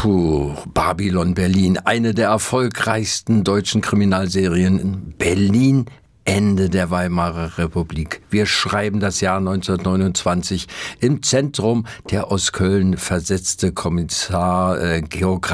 Babylon Berlin, eine der erfolgreichsten deutschen Kriminalserien in Berlin. Ende der Weimarer Republik. Wir schreiben das Jahr 1929. Im Zentrum der aus Köln versetzte Kommissar Georg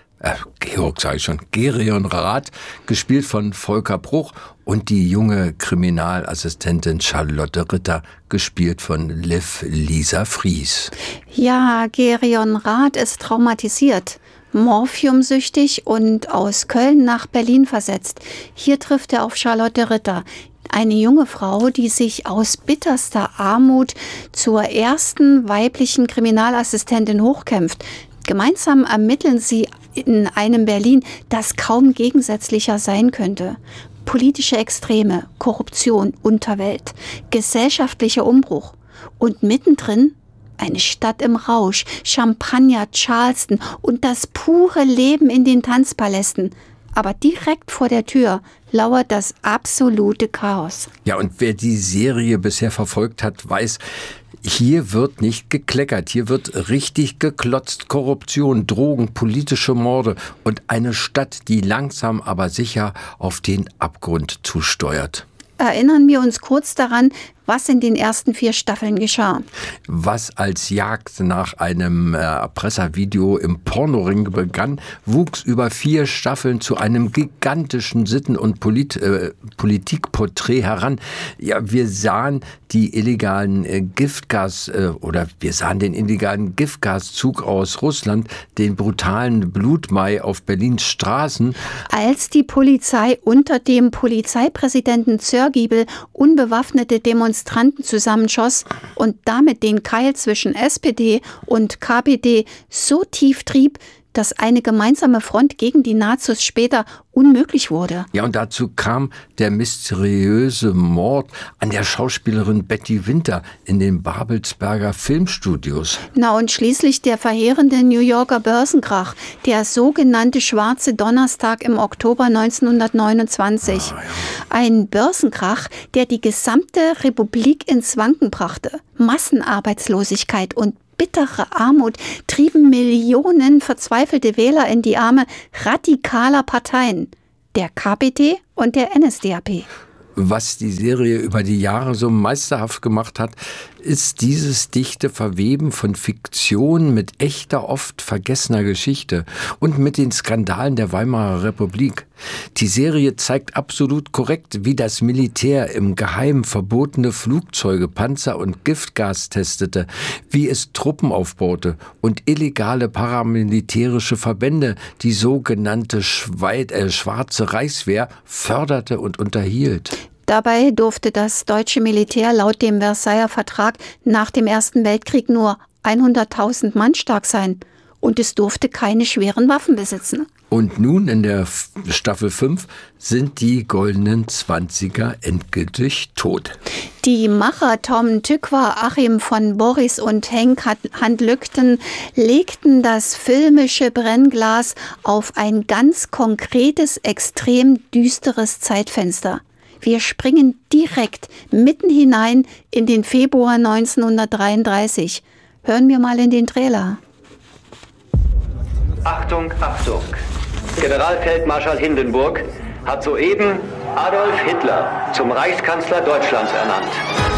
Gerion Rath, gespielt von Volker Bruch, und die junge Kriminalassistentin Charlotte Ritter, gespielt von Liv Lisa Fries. Ja, Gerion Rath ist traumatisiert, morphiumsüchtig und aus Köln nach Berlin versetzt. Hier trifft er auf Charlotte Ritter, eine junge Frau, die sich aus bitterster Armut zur ersten weiblichen Kriminalassistentin hochkämpft. Gemeinsam ermitteln sie in einem Berlin, das kaum gegensätzlicher sein könnte. Politische Extreme, Korruption, Unterwelt, gesellschaftlicher Umbruch und mittendrin eine Stadt im Rausch, Champagner, Charleston und das pure Leben in den Tanzpalästen. Aber direkt vor der Tür lauert das absolute Chaos. Ja, und wer die Serie bisher verfolgt hat, weiß, hier wird nicht gekleckert, hier wird richtig geklotzt. Korruption, Drogen, politische Morde und eine Stadt, die langsam aber sicher auf den Abgrund zusteuert. Erinnern wir uns kurz daran, was in den ersten 4 Staffeln geschah. Was als Jagd nach einem Erpresservideo im Pornoring begann, wuchs über 4 Staffeln zu einem gigantischen Sitten- und Politikporträt heran. Ja, wir sahen den illegalen Giftgaszug aus Russland, den brutalen Blutmai auf Berlins Straßen. Als die Polizei unter dem Polizeipräsidenten Zörgiebel unbewaffnete Demonstranten zusammenschoss und damit den Keil zwischen SPD und KPD so tief trieb, dass eine gemeinsame Front gegen die Nazis später unmöglich wurde. Ja, und dazu kam der mysteriöse Mord an der Schauspielerin Betty Winter in den Babelsberger Filmstudios. Na, und schließlich der verheerende New Yorker Börsenkrach, der sogenannte Schwarze Donnerstag im Oktober 1929. Ein Börsenkrach, der die gesamte Republik ins Wanken brachte. Massenarbeitslosigkeit und bittere Armut trieben Millionen verzweifelte Wähler in die Arme radikaler Parteien, der KPD und der NSDAP. Was die Serie über die Jahre so meisterhaft gemacht hat, ist dieses dichte Verweben von Fiktion mit echter, oft vergessener Geschichte und mit den Skandalen der Weimarer Republik. Die Serie zeigt absolut korrekt, wie das Militär im Geheimen verbotene Flugzeuge, Panzer und Giftgas testete, wie es Truppen aufbaute und illegale paramilitärische Verbände, die sogenannte Schwarze Reichswehr, förderte und unterhielt. Dabei durfte das deutsche Militär laut dem Versailler Vertrag nach dem Ersten Weltkrieg nur 100.000 Mann stark sein und es durfte keine schweren Waffen besitzen. Und nun in der Staffel 5 sind die goldenen 20er endgültig tot. Die Macher Tom Tykwer, Achim von Boris und Henk Handlügten legten das filmische Brennglas auf ein ganz konkretes, extrem düsteres Zeitfenster. Wir springen direkt mitten hinein in den Februar 1933. Hören wir mal in den Trailer. Achtung, Achtung! Generalfeldmarschall Hindenburg hat soeben Adolf Hitler zum Reichskanzler Deutschlands ernannt.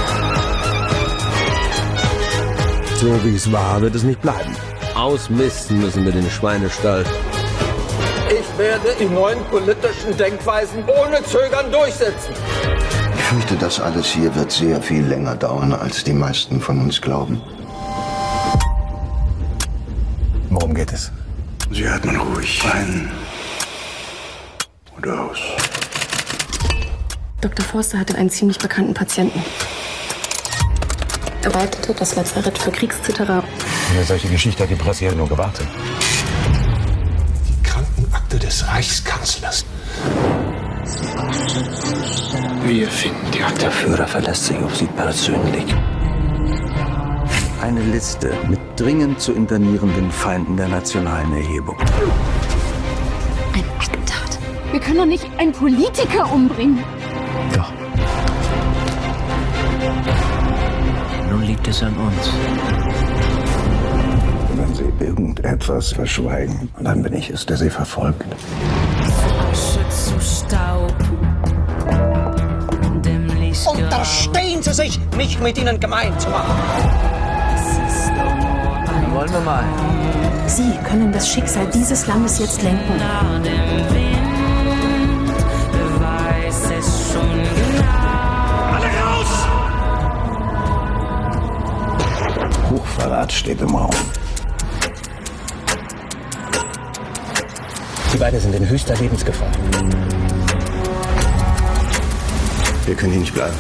So wie es war, wird es nicht bleiben. Ausmisten müssen wir den Schweinestall. Ich werde die neuen politischen Denkweisen ohne Zögern durchsetzen. Ich fürchte, das alles hier wird sehr viel länger dauern, als die meisten von uns glauben. Worum geht es? Sie atmen ruhig ein und aus. Dr. Forster hatte einen ziemlich bekannten Patienten. Er leitete das Lazarett für Kriegszitterer. Eine solche Geschichte hat die Presse ja nur gewartet. Die Krankenakte des Reichskanzlers. Wir finden die Akte. Der Führer verlässt sich auf Sie persönlich. Eine Liste mit dringend zu internierenden Feinden der nationalen Erhebung. Ein Attentat. Wir können doch nicht einen Politiker umbringen. Doch. Nun liegt es an uns. Wenn Sie irgendetwas etwas verschweigen. Und dann bin ich es, der sie verfolgt. Asche zu Staub. Und da stehen sie sich, mich mit ihnen gemein zu machen. Wollen wir mal. Sie können das Schicksal dieses Landes jetzt lenken. Alle raus! Hochverrat steht im Raum. Sie beide sind in höchster Lebensgefahr. Wir können hier nicht bleiben.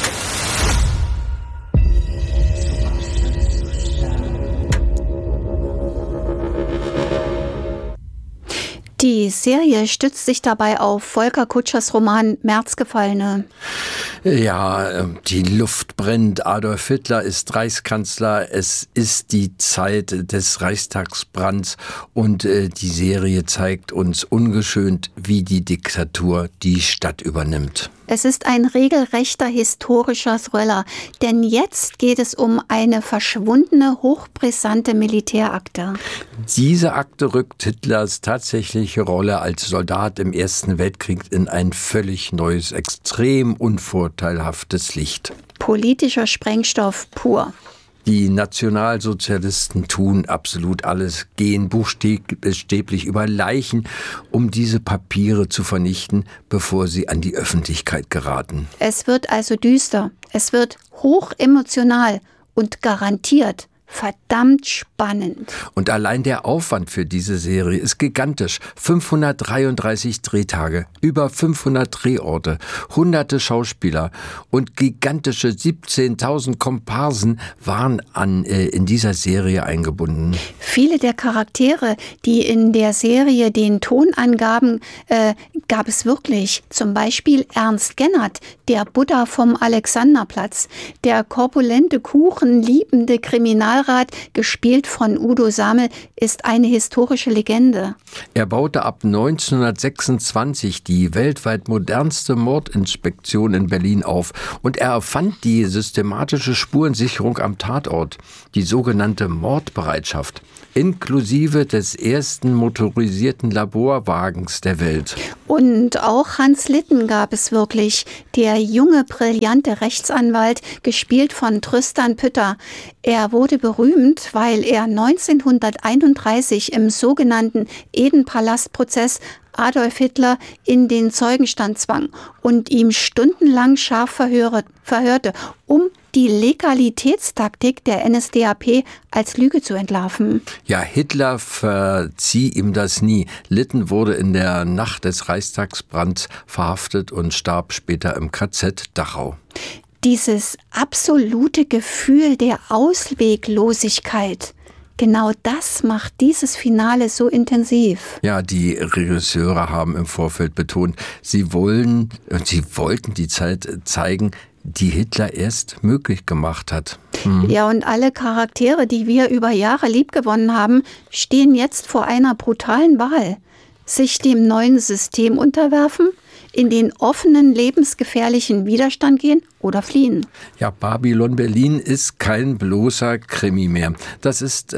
Die Serie stützt sich dabei auf Volker Kutschers Roman Märzgefallene. Ja, die Luft brennt. Adolf Hitler ist Reichskanzler. Es ist die Zeit des Reichstagsbrands und die Serie zeigt uns ungeschönt, wie die Diktatur die Stadt übernimmt. Es ist ein regelrechter historischer Thriller, denn jetzt geht es um eine verschwundene, hochbrisante Militärakte. Diese Akte rückt Hitlers tatsächliche Rolle als Soldat im Ersten Weltkrieg in ein völlig neues, extrem unvorteilhaftes Licht. Politischer Sprengstoff pur. Die Nationalsozialisten tun absolut alles, gehen buchstäblich über Leichen, um diese Papiere zu vernichten, bevor sie an die Öffentlichkeit geraten. Es wird also düster, es wird hochemotional und garantiert verdammt spannend. Und allein der Aufwand für diese Serie ist gigantisch. 533 Drehtage, über 500 Drehorte, hunderte Schauspieler und gigantische 17.000 Komparsen waren in dieser Serie eingebunden. Viele der Charaktere, die in der Serie den Ton angaben, gab es wirklich. Zum Beispiel Ernst Gennert, der Buddha vom Alexanderplatz, der korpulente, kuchenliebende Kriminalrat, gespielt von Udo Samel, ist eine historische Legende. Er baute ab 1926 die weltweit modernste Mordinspektion in Berlin auf und er erfand die systematische Spurensicherung am Tatort, die sogenannte Mordbereitschaft, inklusive des ersten motorisierten Laborwagens der Welt. Und auch Hans Litten gab es wirklich, der junge, brillante Rechtsanwalt, gespielt von Tristan Pütter. Er wurde berühmt, weil er 1931 im sogenannten Eden-Palast-Prozess Adolf Hitler in den Zeugenstand zwang und ihm stundenlang scharf verhörte, um die Legalitätstaktik der NSDAP als Lüge zu entlarven. Ja, Hitler verzieh ihm das nie. Litten wurde in der Nacht des Reichstagsbrands verhaftet und starb später im KZ Dachau. Dieses absolute Gefühl der Ausweglosigkeit, genau das macht dieses Finale so intensiv. Ja, die Regisseure haben im Vorfeld betont, sie wollten die Zeit zeigen, die Hitler erst möglich gemacht hat. Ja, und alle Charaktere, die wir über Jahre liebgewonnen haben, stehen jetzt vor einer brutalen Wahl. Sich dem neuen System unterwerfen, in den offenen, lebensgefährlichen Widerstand gehen oder fliehen. Ja, Babylon Berlin ist kein bloßer Krimi mehr. Das ist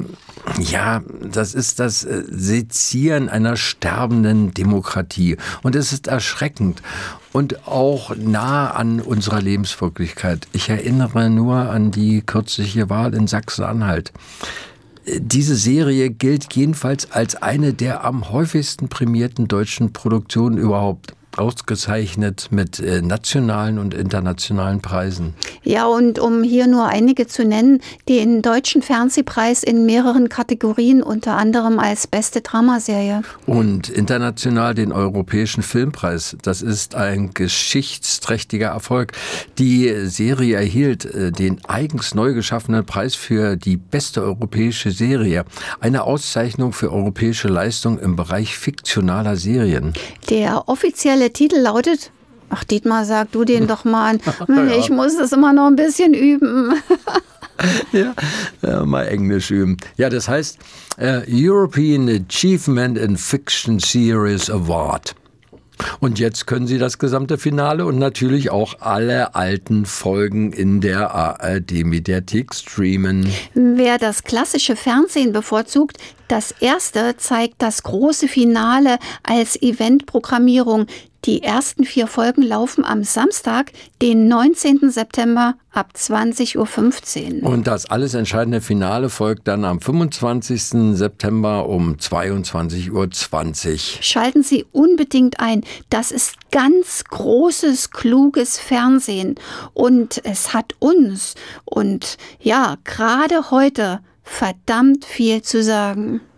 das Sezieren einer sterbenden Demokratie. Und es ist erschreckend und auch nah an unserer Lebenswirklichkeit. Ich erinnere nur an die kürzliche Wahl in Sachsen-Anhalt. Diese Serie gilt jedenfalls als eine der am häufigsten prämierten deutschen Produktionen überhaupt. Ausgezeichnet mit nationalen und internationalen Preisen. Ja, und um hier nur einige zu nennen, den Deutschen Fernsehpreis in mehreren Kategorien, unter anderem als beste Dramaserie. Und international den Europäischen Filmpreis. Das ist ein geschichtsträchtiger Erfolg. Die Serie erhielt den eigens neu geschaffenen Preis für die beste europäische Serie. Eine Auszeichnung für europäische Leistung im Bereich fiktionaler Serien. Der offizielle Titel lautet, ach Dietmar, sag du den doch mal an. Ich muss das immer noch ein bisschen üben. Ja, mal Englisch üben. Ja, das heißt European Achievement in Fiction Series Award. Und jetzt können Sie das gesamte Finale und natürlich auch alle alten Folgen in der ARD-Mediathek streamen. Wer das klassische Fernsehen bevorzugt, das erste zeigt das große Finale als Eventprogrammierung. Die ersten 4 Folgen laufen am Samstag, den 19. September ab 20.15 Uhr. Und das alles entscheidende Finale folgt dann am 25. September um 22.20 Uhr. Schalten Sie unbedingt ein. Das ist ganz großes, kluges Fernsehen. Und es hat uns und ja, gerade heute verdammt viel zu sagen.